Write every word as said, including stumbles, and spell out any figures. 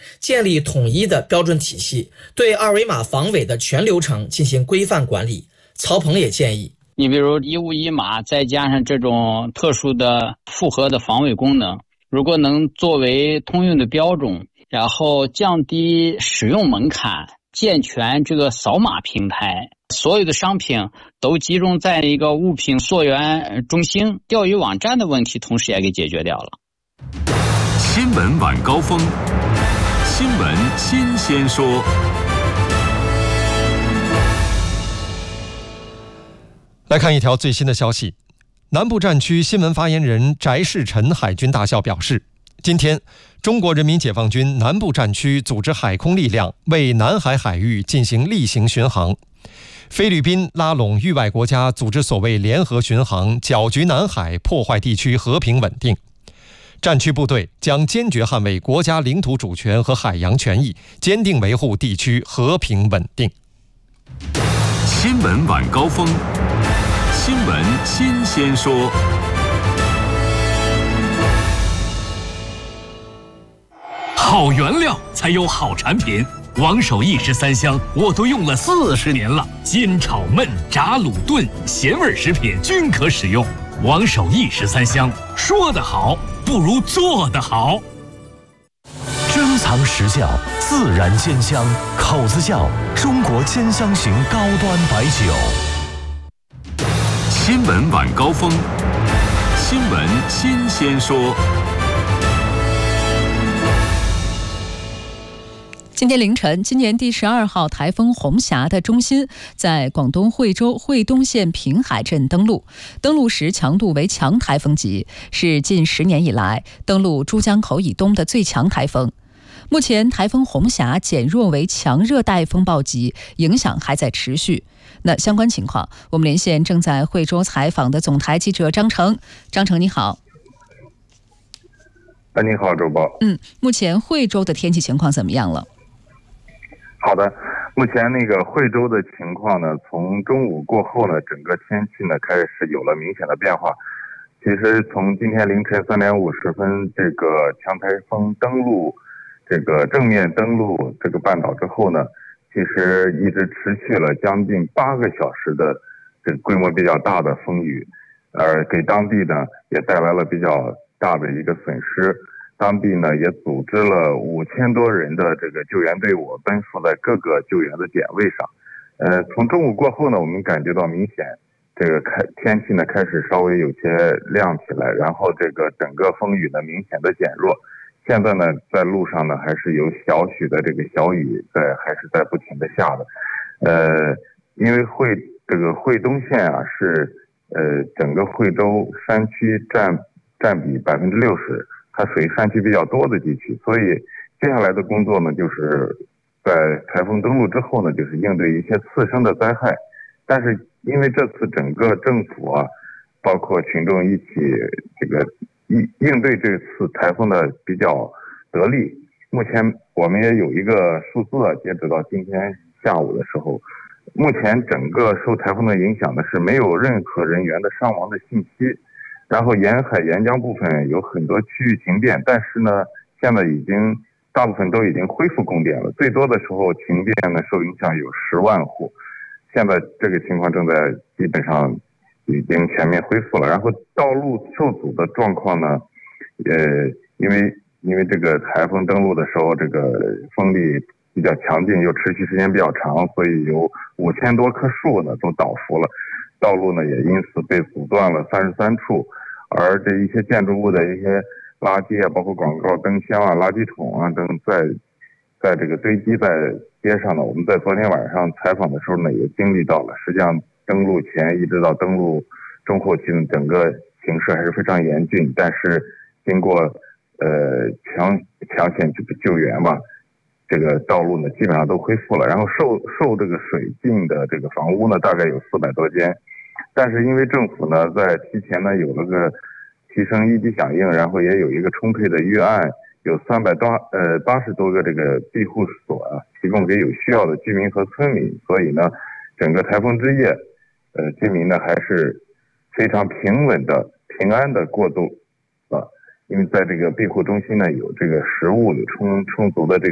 建立统一的标准体系，对二维码防伪的全流程进行规范管理。曹鹏也建议， 你比如一物一码，再加上这种特殊的复合的防伪功能，如果能作为通用的标准，然后降低使用门槛，健全这个扫码平台，所有的商品都集中在一个物品溯源中心，钓鱼网站的问题同时也给解决掉了。 新闻晚高峰，新闻新鲜说。 来看一条最新的消息，南部战区新闻发言人翟世臣海军大校表示，今天中国人民解放军南部战区组织海空力量为南海海域进行例行巡航，菲律宾拉拢域外国家组织所谓联合巡航，搅局南海，破坏地区和平稳定。战区部队将坚决捍卫国家领土主权和海洋权益，坚定维护地区和平稳定。 新闻晚高峰，新闻新鲜说。好原料才有好产品，王守义十三香我都用了四十年了，煎炒焖炸卤炖咸味食品均可使用。王守义十三香，说得好不如做得好。 珍藏实窖，自然煎香，口子窖，中国煎香型高端白酒。 新闻晚高峰，新闻新鲜说。 今天凌晨，今年第十二号台风红霞的中心在广东惠州惠东县平海镇登陆，登陆时强度为强台风级，是近十年以来登陆珠江口以东的最强台风。目前台风红霞减弱为强热带风暴级，影响还在持续。那相关情况，我们连线正在惠州采访的总台记者张成。张成你好。 哎，你好，周报。 嗯，目前惠州的天气情况怎么样了？ 好的，目前那个惠州的情况呢，从中午过后呢，整个天气呢开始有了明显的变化。其实从今天凌晨三点五十分，这个强台风登陆，这个正面登陆这个半岛之后呢，其实一直持续了将近八个小时的这个规模比较大的风雨，而给当地呢也带来了比较大的一个损失。当地呢也组织了五千多人的这个救援队伍奔赴在各个救援的点位上。呃，从中午过后呢，我们感觉到明显这个开天气呢开始稍微有些亮起来，然后这个整个风雨呢明显的减弱。现在呢在路上呢还是有小许的这个小雨在还是在不停的下的。呃，因为惠这个惠东县啊是呃整个惠州山区占占比百分之六十。它属于山区比较多的地区，所以接下来的工作呢，就是在台风登陆之后呢，就是应对一些次生的灾害。但是因为这次整个政府啊，包括群众一起这个应应对这次台风的比较得力。目前我们也有一个数字啊，截止到今天下午的时候，目前整个受台风的影响的是没有任何人员的伤亡的信息。然后沿海沿江部分有很多区域停电，但是呢，现在已经大部分都已经恢复供电了。最多的时候停电呢受影响有十万户，现在这个情况正在基本上已经全面恢复了。然后道路受阻的状况呢，呃，因为因为这个台风登陆的时候，这个风力比较强劲，又持续时间比较长，所以有五千多棵树呢都倒伏了，道路呢也因此被阻断了三十三处。而这一些建筑物的一些垃圾啊，包括广告灯箱啊、垃圾桶啊等，在在这个堆积在街上呢。我们在昨天晚上采访的时候呢，也经历到了。实际上，登陆前一直到登陆中后期呢，整个形势还是非常严峻。但是经过呃抢抢险救援吧，这个道路呢基本上都恢复了。然后受受这个水浸的这个房屋呢，大概有四百多间。但是因为政府呢在提前呢有了个提升一级响应，然后也有一个充沛的预案，有三百多呃八十多个这个庇护所啊，提供给有需要的居民和村民。所以呢，整个台风之夜，呃，居民呢还是非常平稳的、平安的过渡啊。因为在这个庇护中心呢有这个食物有充充足的这个